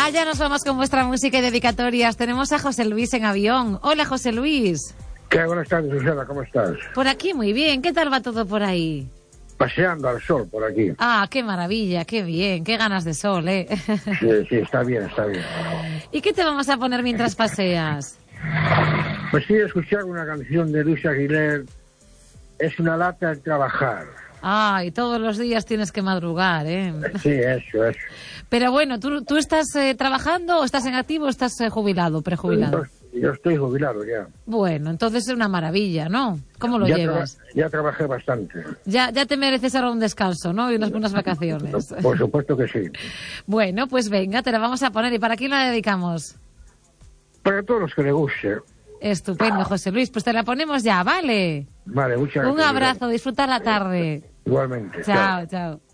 Allá nos vamos con vuestra música y dedicatorias. Tenemos a José Luis en avión. Hola, José Luis. ¿Qué? Buenas tardes, Susana, ¿cómo estás? Por aquí muy bien. ¿Qué tal va todo por ahí? Paseando al sol por aquí. Ah, qué maravilla, qué bien. Qué ganas de sol, ¿eh? Sí, está bien, está bien. ¿Y qué te vamos a poner mientras paseas? Pues sí, escuchar una canción de Luis Aguilera. Es una lata el trabajar. Ah, y todos los días tienes que madrugar, ¿eh? Sí, eso. Pero bueno, ¿tú estás trabajando o estás en activo o estás jubilado, prejubilado? Yo estoy jubilado ya. Bueno, entonces es una maravilla, ¿no? ¿Cómo lo llevas? Ya trabajé bastante. Ya te mereces ahora un descanso, ¿no? Y unas vacaciones. Por supuesto que sí. Bueno, pues venga, te la vamos a poner. ¿Y para quién la dedicamos? Para todos los que le guste. Estupendo, José Luis. Pues te la ponemos ya, ¿vale? Vale, muchas gracias. Un abrazo, disfruta la tarde. Igualmente. Chao, chao.